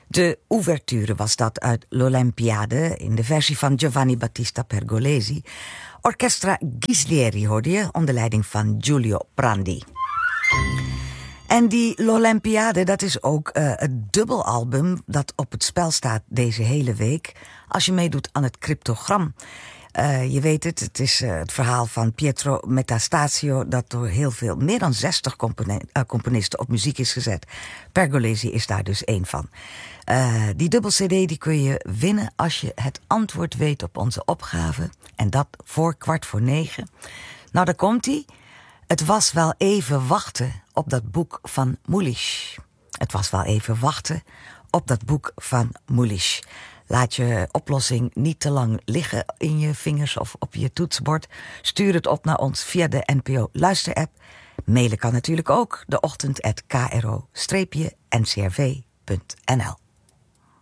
De ouverture was dat uit L'Olimpiade in de versie van Giovanni Battista Pergolesi. Orchestra Ghislieri hoorde je onder leiding van Giulio Prandi. En die L'Olimpiade, dat is ook het dubbelalbum dat op het spel staat deze hele week. Als je meedoet aan het cryptogram. Je weet het is het verhaal van Pietro Metastasio dat door meer dan 60 componisten op muziek is gezet. Pergolesi is daar dus één van. Die dubbel cd die kun je winnen als je het antwoord weet op onze opgave. En dat voor 8:45. Nou, daar komt-ie. Het was wel even wachten op dat boek van Mulisch. Het was wel even wachten op dat boek van Mulisch. Laat je oplossing niet te lang liggen in je vingers of op je toetsenbord. Stuur het op naar ons via de NPO Luisterapp. Mailen kan natuurlijk ook, deochtend@kro-ncrv.nl.